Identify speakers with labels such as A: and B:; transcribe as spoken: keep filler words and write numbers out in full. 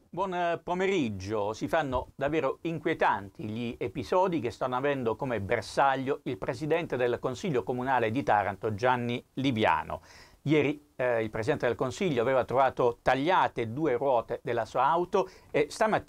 A: Buon eh, pomeriggio. Si fanno davvero inquietanti gli episodi che stanno avendo come bersaglio il presidente del Consiglio Comunale di Taranto, Gianni Liviano. Ieri eh, il presidente del Consiglio aveva trovato tagliate due ruote della sua auto e stamattina